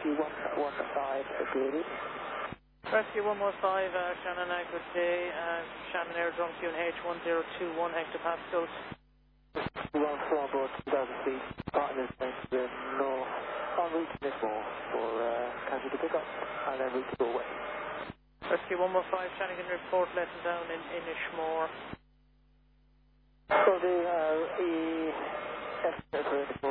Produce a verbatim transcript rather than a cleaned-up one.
Rescue one one five, agreed. Rescue one one five, uh, Shannon, uh, good day. Uh, Shannon Aerodrome Q N H one zero two one hectopascals. one four on board, two thousand feet, partners going to the north, en route to Lismore for uh, casualty pickup, and then route to Galway. Rescue one one five, Shannon can report letting down in Inishmore. So the uh, E estimate for